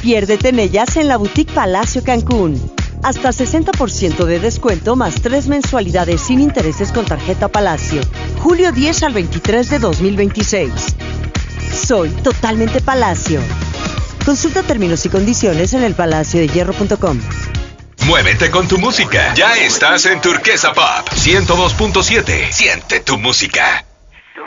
Piérdete en ellas en la Boutique Palacio Cancún. Hasta 60% de descuento más 3 mensualidades sin intereses con tarjeta Palacio. Julio 10 al 23 de 2026. Soy totalmente Palacio. Consulta términos y condiciones en elpalaciodehierro.com. Muévete con tu música. Ya estás en Turquesa Pop 102.7. Siente tu música.